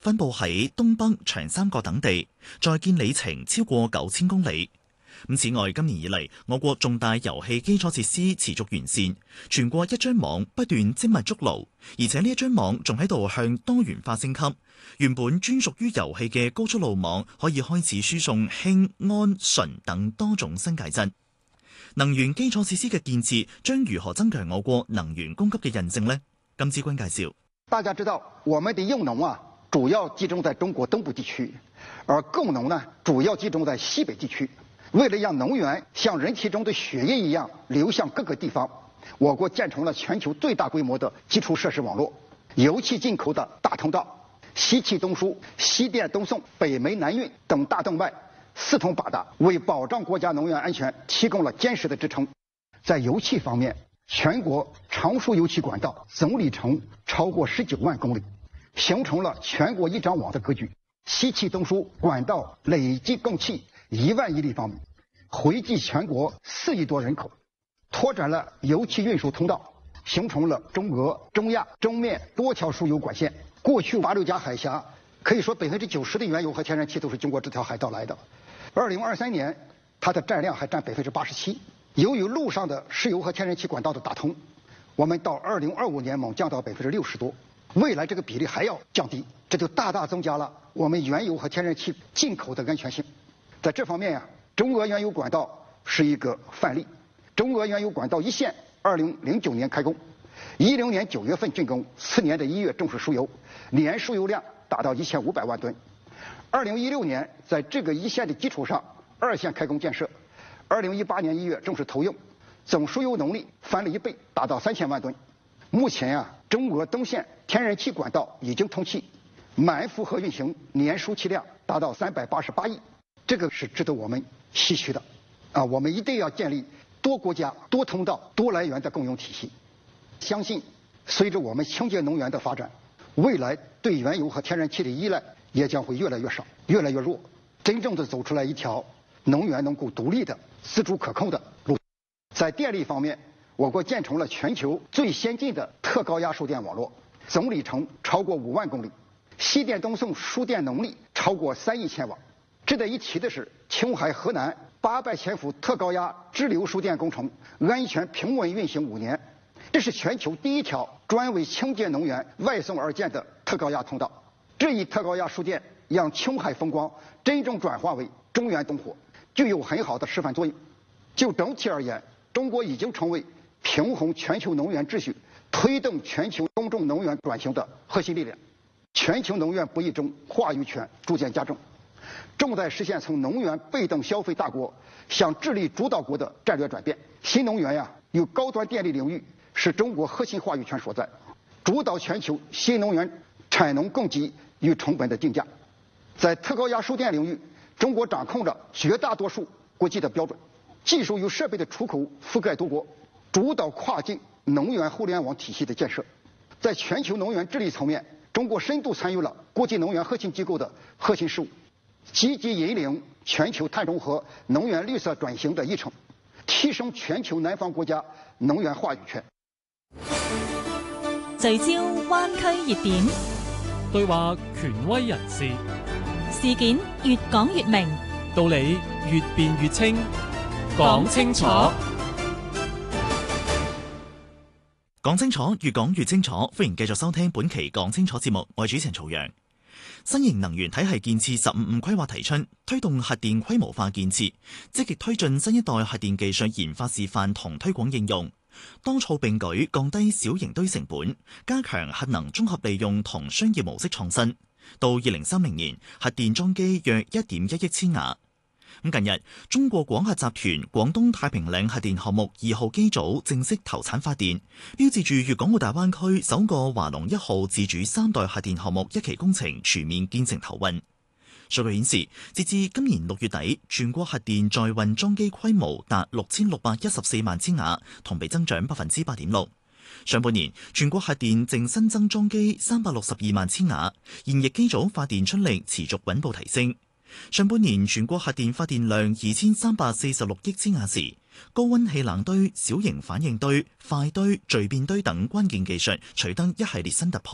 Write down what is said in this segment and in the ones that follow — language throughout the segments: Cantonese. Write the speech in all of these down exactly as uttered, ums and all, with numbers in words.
分佈喺東北長三角等地，在建里程超過九千公里。咁此外，今年以嚟，我國重大遊戲基礎設施持續完善，全國一張網不斷精密築牢，而且呢一張網仲喺度向多元化升級。原本專屬於遊戲嘅高速路網可以開始輸送氫、氨、醇等多種新介質。能源基礎設施嘅建設將如何增強我國能源供給嘅韌性呢？金之君介紹。 大家知道，我們的用農啊，主要集中在中國東部地區，而供農呢，主要集中在西北地區。為了讓能源像人體中的血液一樣流向各個地方，我國建成了全球最大規模的基礎設施網絡，油氣進口的大通道，西氣東輸、西電東送、北煤南運等大動脈四通八達，為保障國家能源安全提供了堅實的支撐。在油氣方面，全國長輸油氣管道總里程超過十九萬公里，形成了全國一張網的格局。西氣東輸管道累計供氣一萬億立方米，惠及全國四億多人口，拓展了油氣運輸通道，形成了中俄、中亞、中緬多條輸油管線。過去馬六甲海峽可以說百分之九十的原油和天然氣都是經過這條海道來的。二零二三年，它的佔量還佔百分之八十七。由於陸上的石油和天然氣管道的打通，我們到二零二五年猛降到百分之六十多，未來這個比例還要降低，這就大大增加了我們原油和天然氣進口的安全性。在這方面呀、啊，中俄原油管道是一個範例。中俄原油管道一線，二零零九年開工，一零年九月份竣工，次年的一月正式輸油，年輸油量達到一千五百萬噸。二零一六年，在這個一線的基礎上，二線開工建設，二零一八年一月正式投用，總輸油能力翻了一倍，達到三千萬噸。目前呀、啊，中俄東線天然氣管道已經通氣，滿負荷運行，年輸氣量達到三百八十八億。這個是值得我們唏噓的，啊，我們一定要建立多國家、多通道、多來源的供應體系。相信隨着我們清潔能源的發展，未來對原油和天然氣的依賴也將會越來越少、越來越弱，真正的走出來一條能源能夠獨立的、自主可控的路。在電力方面，我國建成了全球最先進的特高壓輸電網絡，總里程超過五萬公里，西電東送輸電能力超過三億千瓦。值得一提的是，青海河南八百千伏特高壓支流輸電工程安全平穩運行五年，這是全球第一條專為清潔能源外送而建的特高壓通道。這一特高壓輸電讓青海風光真正轉化為中原東火，具有很好的示範作用。就整體而言，中國已經成為平衡全球能源秩序、推動全球公眾能源轉型的核心力量。全球能源博弈中話語權逐漸加重，正在實現從能源被動消費大國向智力主導國的戰略轉變。新能源呀，有高端電力領域是中國核心話語權所在，主導全球新能源產能供給與成本的定價。在特高壓輸電領域，中國掌控着絕大多數國際的標準，技術與設備的出口覆蓋多國，主導跨境能源互聯網體系的建設。在全球能源治理層面，中國深度參與了國際能源核心機構的核心事務，積極引領全球碳中和、能源綠色轉型的議程，提升全球南方國家能源話語權。 聚焦灣區熱點， 對話權威人士， 事件越講越明， 道理越辯越清，講清楚。 講清楚，越講越清楚。歡迎繼續收聽本期講清楚節目，我係主持人曹陽。新型能源體系建設十五五規劃提出，推動核電規模化建設，積極推進新一代核電技術研發示範同推廣應用，多措並舉，降低小型堆成本，加強核能綜合利用同商業模式創新。到二零三零年，核電裝機約一點一億千瓦。咁近日，中國廣核集團廣東太平嶺核電項目二號機組正式投產發電，標誌住粵港澳大灣區首個華龍一號自主三代核電項目一期工程全面建成投運。數據顯示，截至今年六月底，全國核電在運裝機規模達六千六百一十四萬千瓦，同比增長百分之八點六。上半年，全國核電淨新增裝機三百六十二萬千瓦，現役機組發電出力持續穩步提升。上半年全國核電發電量二千三百四十六億千瓦時，高溫氣冷堆、小型反應堆、快堆、聚變堆等關鍵技術取得一系列新突破，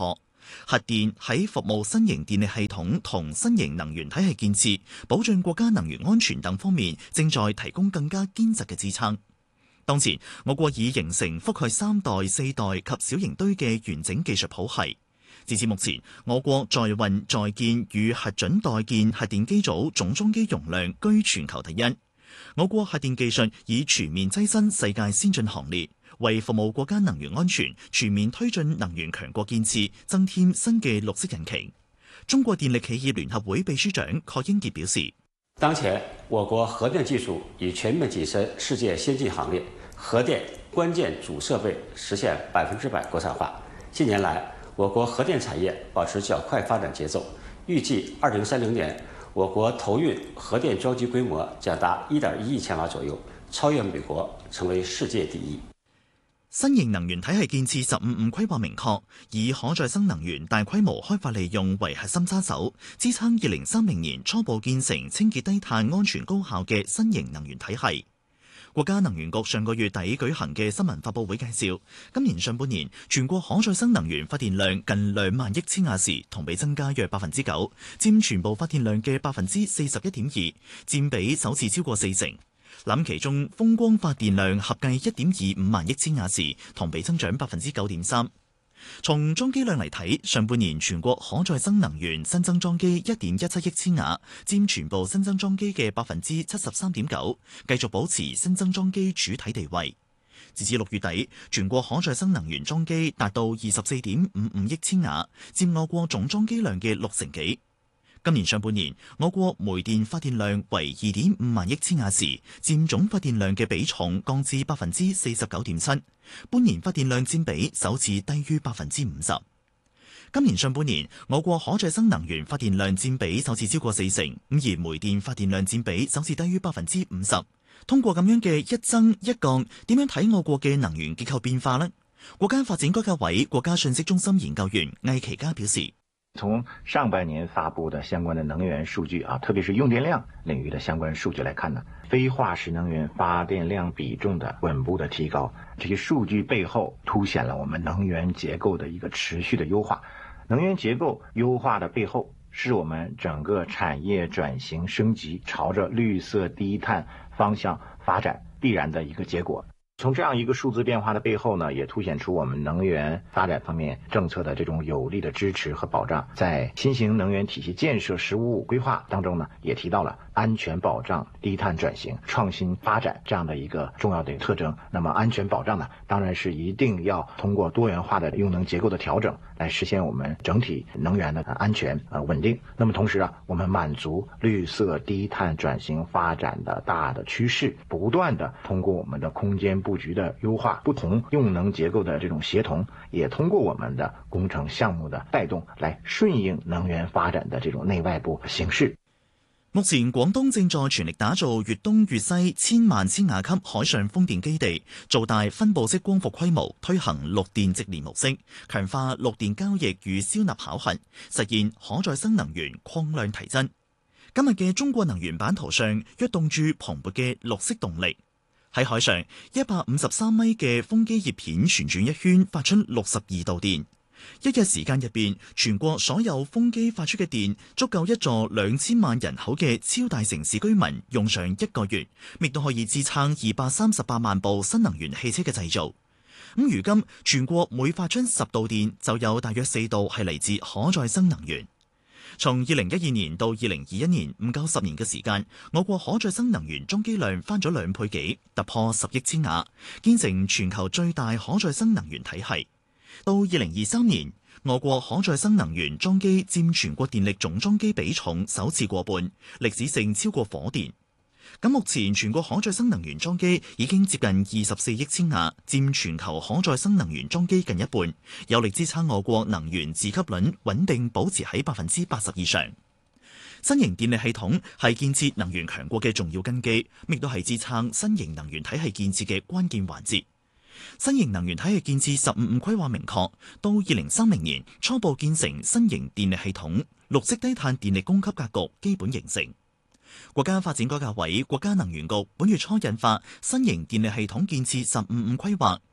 核電喺服務新型電力系統同新型能源體系建設、保障國家能源安全等方面，正在提供更加堅實嘅支撐。當前，我國已形成覆蓋三代、四代及小型堆嘅完整技術譜系。截至目前，我國在運在建與核准待建核電機組總裝機容量居全球第一。我國核電技術已全面躋身世界先進行列，為服務國家能源安全、全面推進能源強國建設增添新嘅綠色引擎。中國電力企業聯合會秘書長郝英傑表示， 當前我國核電技術已全面躋身世界先進行列，核電關鍵主設備實現百分之百國產化。近年來，我國核電產業保持較快發展節奏，預計二零三零年，我國投運核電裝機規模將達一點一億千瓦左右，超越美國，成為世界第一。 新型能源體系建設十五五規劃明確，以可再生能源大規模開發利用為核心揸手，支撐二零三零年初步建成清潔低碳、安全高效嘅新型能源體系。國家能源局上個月底舉行嘅新聞發佈會介紹，今年上半年全國可再生能源發電量近兩萬億千瓦時，同比增加約百分之九，佔全部發電量嘅百分之四十一點二，佔比首次超過四成。諗其中風光發電量合計一點二五萬億千瓦時，同比增長百分之九點三。從裝機量嚟睇，上半年全國可再生能源新增裝機一點一七億千瓦，佔全部新增裝機嘅百分之七十三點九，繼續保持新增裝機主體地位。截至六月底，全國可再生能源裝機達到二十四點五五億千瓦，佔我國總裝機量嘅六成幾。今年上半年，我國煤電發電量為二點五萬億千瓦時，佔總發電量嘅比重降至百分之四十九點七，半年發電量佔比首次低於百分之五十。今年上半年，我國可再生能源發電量佔比首次超過四成，而煤電發電量佔比首次低於百分之五十。通過咁樣嘅一增一降，點樣睇我國嘅能源結構變化呢？國家發展改革委國家信息中心研究員魏其嘉表示， 從上半年發布的相關的能源數據啊，特別是用電量領域的相關數據來看呢，非化石能源發電量比重的穩步的提高，這些數據背後凸顯了我們能源結構的一個持續的優化。能源結構優化的背後，是我們整個產業轉型升級，朝着綠色低碳方向發展必然的一個結果。從這樣一個數字變化的背後呢，也凸顯出我們能源發展方面政策的這種有力的支持和保障。在新型能源體系建設“十五五”規劃當中呢，也提到了安全保障、低碳轉型、創新發展這樣的一個重要的特徵。那麼安全保障呢，當然是一定要通過多元化的用能結構的調整，來實現我們整體能源的安全呃穩定。那麼同時啊，我們滿足綠色低碳轉型發展的大的趨勢，不斷的通過我們的空間布局的優化，不同用能結構的這種協同，也通過我們的工程項目的帶動，來順應能源發展的這種內外部形勢。 目前廣東正在全力打造粵東粵西千萬千瓦級海上風電基地，做大分布式光伏規模，推行綠電直連模式，強化綠電交易與消納考核，實現可再生能源擴量提增。今日嘅中國能源版圖上躍動住蓬勃嘅綠色動力。喺海上，一百五十三米嘅風機葉片旋轉一圈，發出六十二度電。一日時間入邊，全國所有風機發出嘅電，足夠一座兩千萬人口嘅超大城市居民用上一個月，亦都可以支撐二百三十八萬部新能源汽車嘅製造。咁如今，全國每發出十度電，就有大約四度係嚟自可再生能源。從二零一二年到二零二一年，唔夠十年嘅時間，我國可再生能源裝機量翻咗兩倍幾，突破十億千瓦，建成全球最大可再生能源體系。到二零二三年，我國可再生能源裝機佔全國電力總裝機比重首次過半，歷史性超過火電。咁目前全國可再生能源裝機已經接近二十四億千瓦，佔全球可再生能源裝機近一半，有力支撐我國能源自給率穩定保持喺百分之八十以上。新型電力系統係建設能源強國嘅重要根基，亦都係支撐新型能源體系建設嘅關鍵環節。新型能源體系建設十五五規劃明確，到二零三零年初步建成新型電力系統，綠色低碳電力供給格局基本形成。國家發展改革委、國家能源局本月初印發《新型電力系統建設十五五規劃》，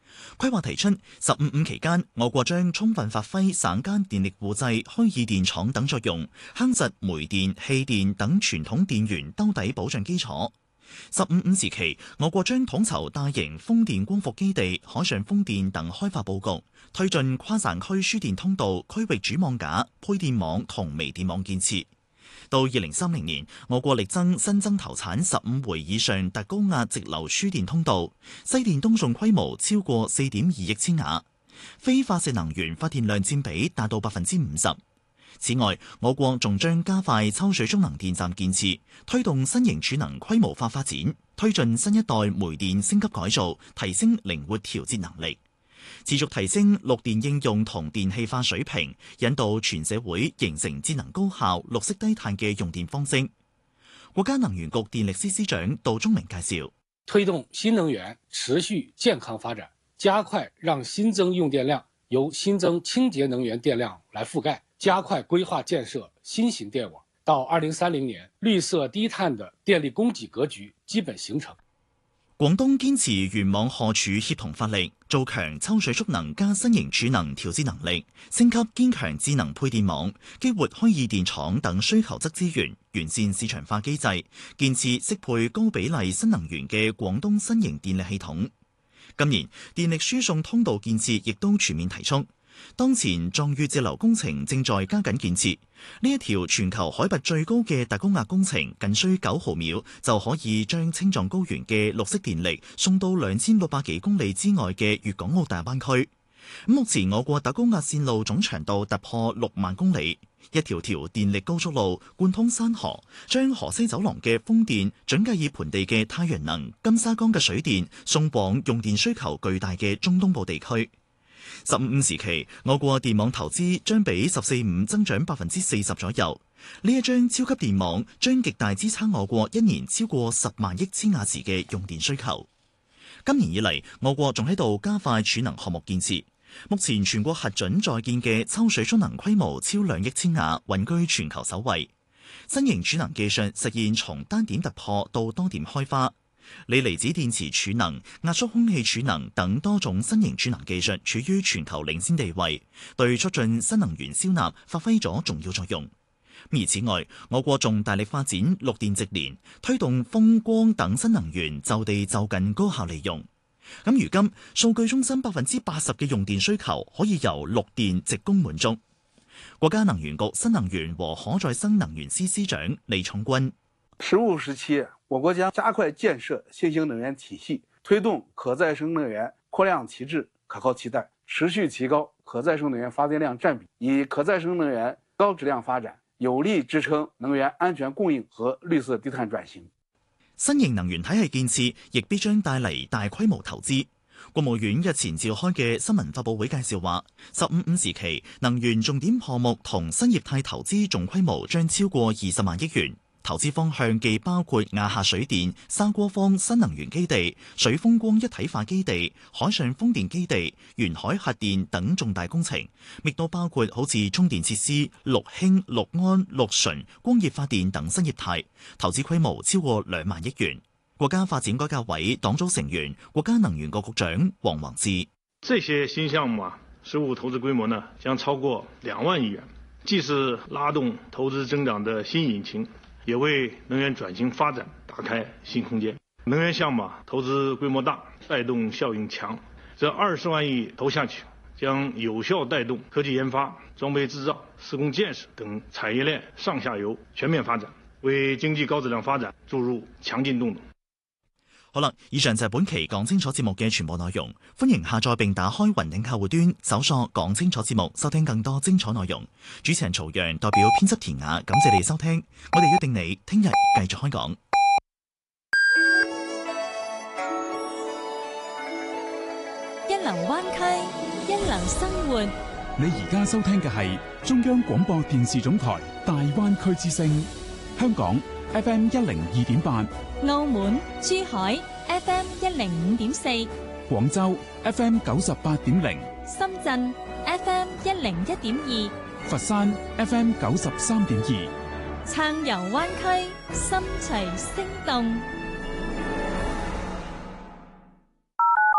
規劃提出，十五五期間，我國將充分發揮省間電力互製、虛擬電廠等作用，夯實煤電、氣電等傳統電源兜底保障基礎。十五五時期，我國將統籌大型風電光伏基地、海上風電等開發佈局，推進跨省區輸電通道、區域主網架、配電網同微電網建設。到二零三零年，我國力爭新增投產十五回以上特高壓直流輸電通道，西電東送規模超過四點二億千瓦，非化石能源發電量佔比達到百分之五十。此外，我國仲將加快抽水蓄能電站建設，推動新型儲能規模化發展，推進新一代煤電升級改造，提升靈活調節能力。持續提升綠電應用同電氣化水平，引導全社會形成節能高效、綠色低碳嘅用電方式。國家能源局電力司司長杜忠明介紹， 推動新能源持續健康發展，加快讓新增用電量由新增清潔能源電量來覆蓋，加快規劃建設新型電網。到二零三零年，綠色低碳的電力供給格局基本形成。 廣東堅持原網荷儲協同發力，做強抽水蓄能加新型儲能調節能力，升級堅強智能配電網，激活虛擬電廠等需求側資源，完善市場化機制，建設適配高比例新能源嘅廣東新型電力系統。今年電力輸送通道建設亦都全面提速。當前壯裕直流工程正在加緊建設，呢一條全球海拔最高嘅特高壓工程，僅需九毫秒就可以將青藏高原嘅綠色電力送到兩千六百幾公里之外嘅粵港澳大灣區。目前我國特高壓線路總長度突破六萬公里，一條條電力高速路貫通山河，將河西走廊嘅風電、準格爾盆地嘅太陽能、金沙江嘅水電送往用電需求巨大嘅中東部地區。十五五時期，我國電網投資將比十四五增長百分之四十左右。呢一張超級電網將極大支撐我國一年超過十萬億千瓦時嘅用電需求。今年以嚟，我國仲喺度加快儲能項目建設。目前全國核准在建嘅抽水蓄能規模超兩億千瓦，穩居全球首位。新型儲能技術實現從單點突破到多點開花。鋰離子電池儲能、壓縮空氣儲能等多種新型儲能技術處於全球領先地位，對促進新能源消納發揮咗重要作用。而此外，我國仲大力發展綠電直連，推動風光等新能源就地就近高效利用。咁如今，數據中心百分之八十嘅用電需求可以由綠電直供滿足。國家能源局新能源和可再生能源司司長李重軍： 十五時期，我國將加快建設新型能源體系，推動可再生能源擴量提質、可靠期待，持續提高可再生能源發電量佔比，以可再生能源高質量發展，有力支撐能源安全供應和綠色低碳轉型。 新型能源體系建設亦必將帶嚟大規模投資。國務院日前召開嘅新聞發佈會介紹話，十五五時期能源重點項目同新業態投資總規模將超過二十萬億元。投資方向既包括亞下水電、沙鍋坊新能源基地、水風光一體化基地、海上風電基地、沿海核電等重大工程，亦都包括好似充電設施、綠氫、綠安、綠純、光熱發電等新業態，投資規模超過兩萬億元。國家發展改革委黨組成員、國家能源局局長王宏志： 這些新項目啊，實務投資規模呢將超過兩萬億元，既是拉動投資增長的新引擎，也為能源轉型發展打開新空間。能源項目啊，投資規模大，帶動效應強，這二十萬億投下去，將有效帶動科技研發、裝備製造、施工建設等產業鏈上下游全面發展，為經濟高質量發展注入強勁動能。 好啦，以上就係本期講清楚節目嘅全部內容。歡迎下載並打開雲頂客戶端，搜索講清楚節目，收聽更多精彩內容。主持人曹陽代表編輯田雅，感謝你收聽。我哋約定你聽日繼續開講。 一流灣區，一流生活。 你而家收聽嘅係中央廣播電視總台大灣區之聲，香港 F M 一零二點八。 澳門、珠海 F M 一零五點四， 廣州 F M 九十八點零， 深圳 F M 一零一點二， 佛山 F M 九十三點二， 暢遊灣區，心隨聲動。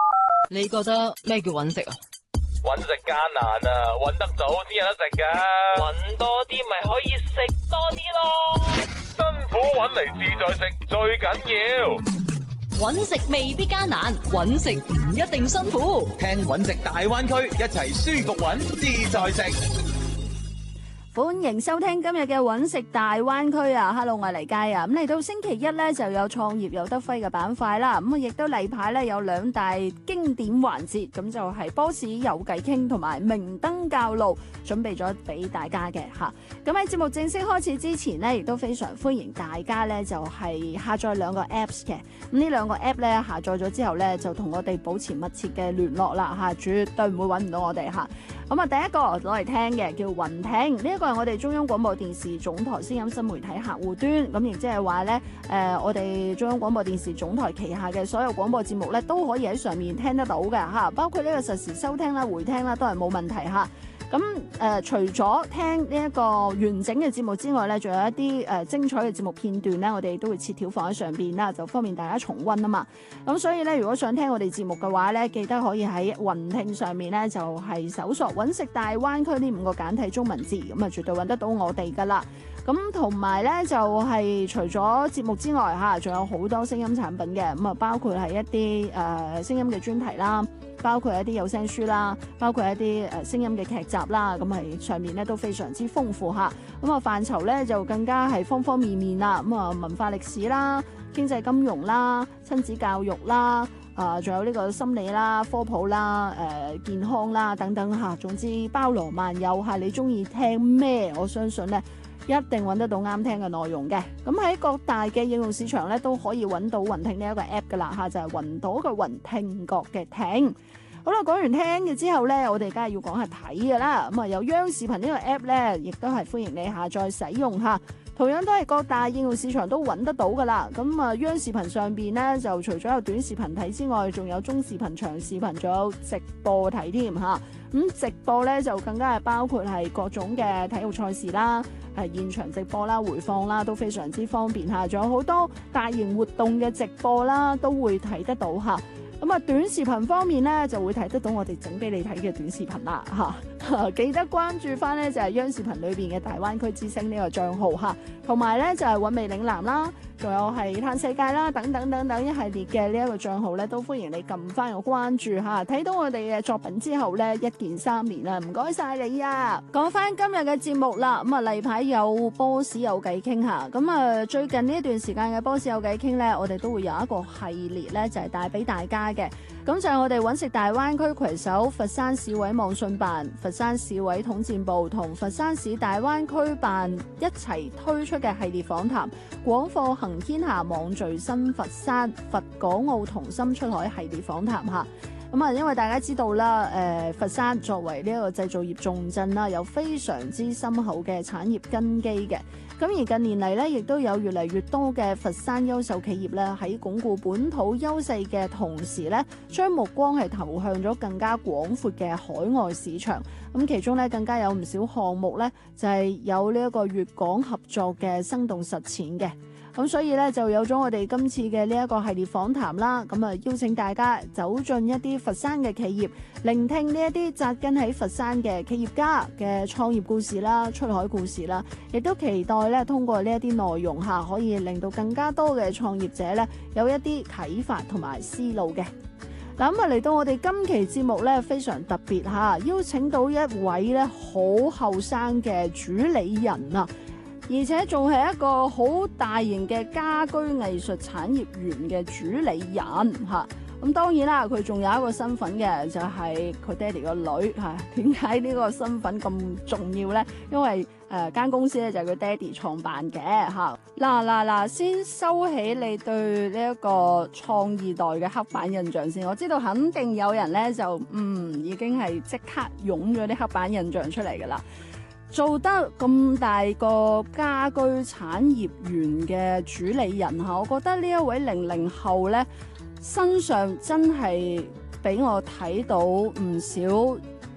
你覺得咩叫揾食啊？ 揾食艱難啊，揾得到先有得食噶。揾多啲咪可以食多啲咯。辛苦揾嚟自在食最緊要。 揾食未必艱難，揾食唔一定辛苦。 聽揾食大灣區，一齊舒服揾，自在食。 歡迎收聽今日嘅揾食大灣區啊 ！Hello， 我係黎佳啊！咁嚟到星期一咧就有創業有得揮嘅板塊啦。咁啊，亦都例牌咧有兩大經典環節，咁就係 Boss 有偈傾同埋明燈教路，準備咗俾大家嘅嚇。咁喺節目正式開始之前呢，亦都非常歡迎大家咧就係下載兩個 Apps 嘅。咁呢兩個 App 咧下載咗之後咧，就同我哋保持密切嘅聯絡啦嚇，絕對唔會揾唔到我哋嚇。咁啊，第一個攞嚟聽嘅叫雲聽，呢一個係我哋中央廣播電視總台聲音新媒體客戶端，咁亦即係話咧，誒，我哋中央廣播電視總台旗下嘅所有廣播節目咧，都可以喺上面聽得到嘅嚇，包括呢個實時收聽啦、回聽啦，都係冇問題嚇。咁誒、呃，除咗聽呢一個完整嘅節目之外咧，仲有一啲誒、呃、精彩嘅節目片段咧，我哋都會切條放喺上邊啦，就方便大家重溫啊嘛。咁所以咧，如果想聽我哋節目嘅話咧，記得可以喺雲聽上面咧，就係、是、搜索揾食大灣區呢五個簡體中文字，咁啊絕對揾得到我哋噶啦。咁同埋咧就係、是、除咗節目之外嚇，仲有好多聲音產品嘅，咁啊包括係一啲誒、呃、聲音嘅專題啦，包括一啲有聲書啦，包括一啲誒聲音嘅劇集啦，咁係上面咧都非常之豐富嚇。咁啊範疇咧就更加係方方面面啦。咁啊文化歷史啦、經濟金融啦、親子教育啦，啊仲有呢個心理啦、科普啦、誒、呃、健康啦等等嚇。總之包羅萬有嚇，你中意聽咩？我相信咧，一定揾得到啱聽嘅內容嘅。咁喺各大嘅應用市場咧都可以揾到雲聽呢一個 app 噶啦嚇，就係、是、雲朵嘅雲，聽覺嘅聽。好啦，講完聽嘅之後咧，我哋梗係要講下睇嘅啦。咁啊，有央視頻呢個 app 咧，亦都係歡迎你下載使用嚇。同樣都係各大應用市場都揾得到噶啦。咁啊，央視頻上邊咧就除咗有短視頻睇之外，仲有中視頻、長視頻，仲有直播睇添嚇。咁直播咧就更加係包括係各種嘅體育賽事啦，係現場直播啦、回放啦，都非常之方便嚇。仲有好多大型活動嘅直播啦，都會睇得到嚇。咁啊，短視頻方面咧就會睇得到我哋整俾你睇嘅短視頻啦嚇，記得關注翻咧就係央視頻裏邊嘅大灣區之聲呢個帳號嚇，同埋咧就係韻味嶺南啦，仲有係嘆世界啦等等等等一系列嘅呢一個帳號咧，都歡迎你撳翻個關注嚇，睇到我哋嘅作品之後咧一鍵三連啦，唔該晒你啊！講翻今日嘅節目啦，咁啊例牌有 Boss 有偈傾嚇，咁啊最近呢一段時間嘅 Boss 有偈傾咧，我哋都會有一個系列咧就係帶俾大家嘅，咁就係我哋揾食大灣區攜手佛山市委網信辦、佛山市委統戰部同佛山市大灣區辦一齊推出嘅系列訪談，廣貨行天下網聚新佛山，佛港澳同心出海系列訪談嚇。咁啊，因為大家知道啦，誒、呃、佛山作為呢一個製造業重鎮啦，有非常之深厚嘅產業根基嘅。咁而近年嚟咧，亦都有越嚟越多嘅佛山優秀企業咧，喺鞏固本土優勢嘅同時咧，將目光係投向咗更加廣闊嘅海外市場。咁其中咧，更加有唔少項目咧，就係、是、有呢一個粵港合作嘅生動實踐嘅。咁所以咧就有咗我哋今次嘅呢一個系列訪談啦，咁啊邀請大家走進一啲佛山嘅企業，聆聽呢一啲紮根喺佛山嘅企業家嘅創業故事啦、出海故事啦，亦都期待咧通過呢一啲內容下，可以令到更加多嘅創業者咧有一啲啟發同埋思路嘅。嗱咁啊嚟到我哋今期節目咧非常特別嚇，邀請到一位咧好後生嘅主理人啊！而且仲係一個好大型嘅家居藝術產業園嘅主理人嚇，咁當然啦，佢仲有一個身份嘅，就係佢爹哋個女嚇。點解呢個身份咁重要咧？因為誒間公司咧就係佢爹哋創辦嘅嚇。嗱嗱嗱，先收起你對呢一個創二代嘅黑板印象先。我知道肯定有人咧就嗯已經係即刻湧咗啲黑板印象出嚟㗎啦。做得咁大個家居產業園嘅主理人嚇，我覺得呢一位零零後咧身上真係俾我睇到唔少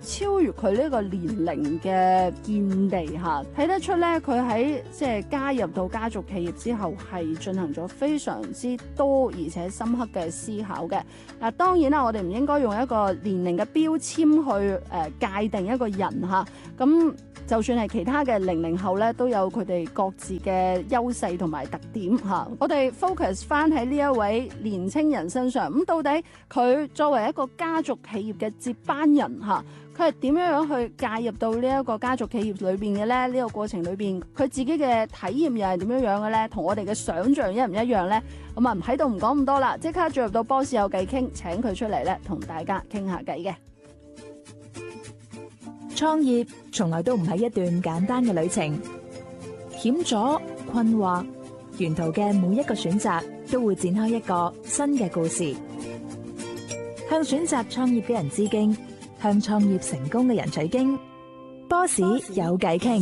超越佢呢個年齡嘅見地嚇，睇得出咧佢喺即係加入到家族企業之後係進行咗非常之多而且深刻嘅思考嘅。嗱，當然啦，我哋唔應該用一個年齡嘅標籤去誒、呃、界定一個人嚇，咁就算係其他嘅零零後咧，都有佢哋各自嘅優勢同埋特點嚇。我哋 focus 翻喺呢一位年青人身上，咁到底佢作為一個家族企業嘅接班人嚇，佢係點樣樣去介入到呢一個家族企業裏邊嘅咧？呢、這個過程裏邊，佢自己嘅體驗又係點樣樣嘅咧？同我哋嘅想像一唔一樣咧？咁啊，唔喺度唔講咁多啦，即刻進入到波士有偈傾，請佢出嚟咧，同大家傾下偈嘅。 創業從來都唔係一段簡單嘅旅程，險阻、困惑，沿途嘅每一個選擇都會展開一個新嘅故事。向選擇創業嘅人致敬，向創業成功嘅人取經。波士有偈傾。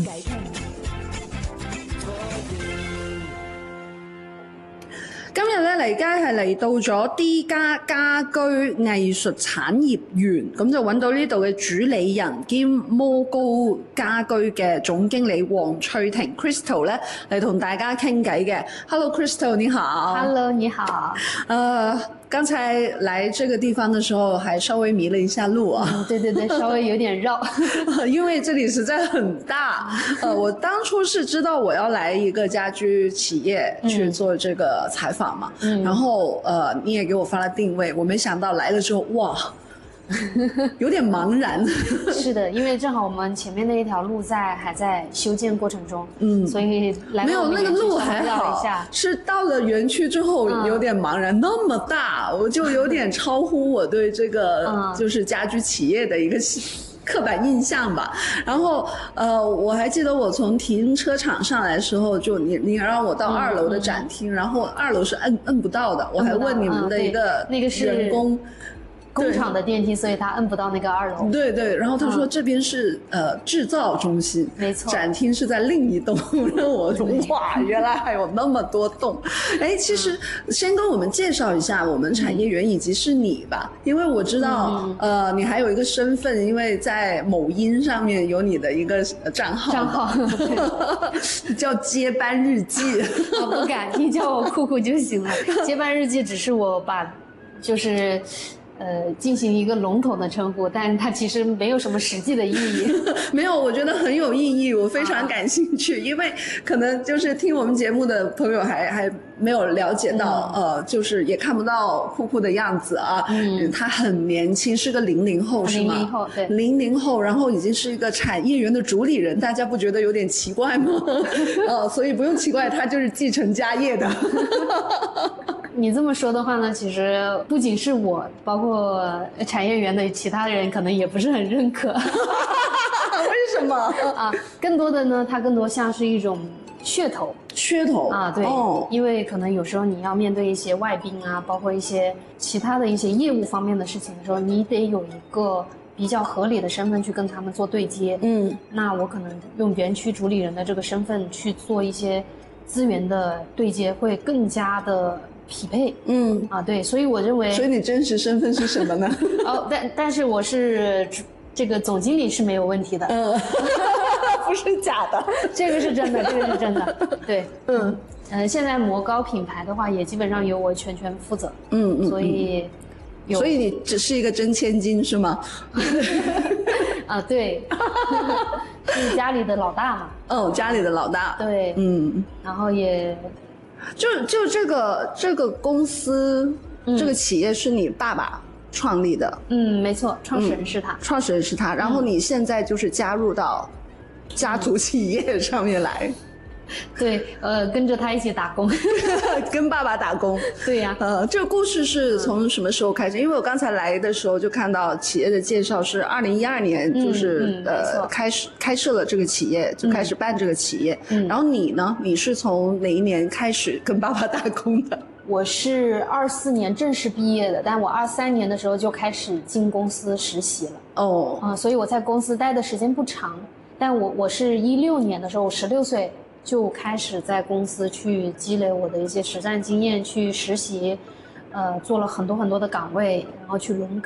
今日咧嚟街係嚟到咗 D 家家居藝術產業園，咁就揾到呢度嘅主理人兼摩高家居嘅總經理黃翠婷 Crystal 咧嚟同大家傾偈嘅。Hello Crystal， 你好。 Hello， 你好。 呃，剛才來這個地方的時候，還稍微迷了一下路啊。 嗯、對對對，稍微有點繞， 因為這裡實在很大。呃，我當初是知道我要來一個家居企業去做這個採訪嘛，嗯、然後呃，你也給我發了定位，我沒想到來了之後，哇，有點茫然。 是的，因為正好我們前面那一條路在還在修建過程中，嗯，所以來沒有那個路還好，是到了園區之後有點茫然，嗯、那麼大，我就有點超乎我對這個就是家居企業的一個刻板印象吧。然後呃，我還記得我從停車場上來的時候，就你你讓我到二樓的展廳，嗯嗯、然後二樓是摁摁不到的，我還問你們的一個員工。 工廠的電梯，所以他摁不到那個二樓。 對對，然後他說這邊是、嗯、呃製造中心， 沒錯， 展廳是在另一棟。讓我哇，原來還有那麼多棟。哎，其實先跟我們介紹一下我們產業園以及是你吧，嗯、因為我知道、嗯、呃你還有一個身份，因為在某音上面有你的一個賬號，賬號叫接班日記。 我不敢，你叫我酷酷就行了。接班日記只是我把就是。呃，進行一個籠統的稱呼，但它其實沒有什麼實際的意義。 沒有，我覺得很有意義，我非常感興趣，啊、因為可能就是聽我們節目的朋友還還沒有了解到，嗯、呃，就是也看不到酷酷的樣子啊。嗯，他很年輕，是個零零後，是嗎？ 零零後，對。 零零後，然後已經是一個產業園的主理人，大家不覺得有點奇怪嗎？呃，所以不用奇怪，他就是繼承家業的。 你這麼說的話呢，其實不僅是我，包括產業園的其他人可能也不是很認可。 為什麼啊？更多的呢，它更多像是一種噱頭。 噱頭啊，對，哦、因為可能有時候你要面對一些外賓啊，包括一些其他的一些業務方面的事情的時候，你得有一個比較合理的身份去跟他們做對接。嗯，那我可能用園區主理人的這個身份去做一些資源的對接，會更加的匹配。嗯啊，對，所以我認為， 所以你真實身份是什麼呢？ 哦，但但是我是這個總經理是沒有問題的。嗯， 不是假的， 這個是真的，這個是真的。對，嗯呃，現在摩高品牌的話，也基本上由我全權負責。嗯嗯，所以有， 所以你只是一個真千金是嗎？ 啊，對，是家裡的老大嘛。 哦，家裡的老大。 對，嗯，然後也。 就就這個這個公司，嗯、這個企業是你爸爸創立的。 嗯，沒錯，創始人是他。嗯、創始人是他，然後你現在就是加入到家族企業上面來。嗯、 對，呃，跟着他一起打工， 跟爸爸打工。 對呀、啊。 呃，這個故事是從什麼時候開始？因為我剛才來的時候就看到企業的介紹是二零一二年，就是、嗯嗯、呃開始開設了這個企業，就開始辦這個企業。嗯。然後你呢？你是從哪一年開始跟爸爸打工的？ 我是二四年正式畢業的，但我二三年的時候就開始進公司實習了。哦。啊、呃，所以我在公司待的時間不長，但我我是一六年的時候，我十六歲。就開始在公司去積累我的一些實戰經驗，去實習，呃，做了很多很多的崗位，然後去輪崗，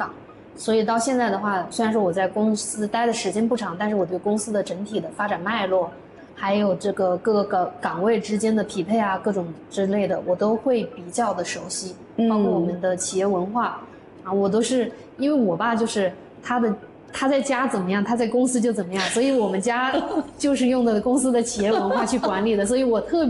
所以到现在的话，虽然说我在公司待的时间不长，但是我对公司的整体的发展脉络，还有这个各个岗岗位之间的匹配啊，各种之类的，我都会比较的熟悉，包括我们的企业文化啊，我都是因为我爸就是他的。他在家怎么样，他在公司就怎么样，所以我们家就是用的公司的企业文化去管理的，所以我特别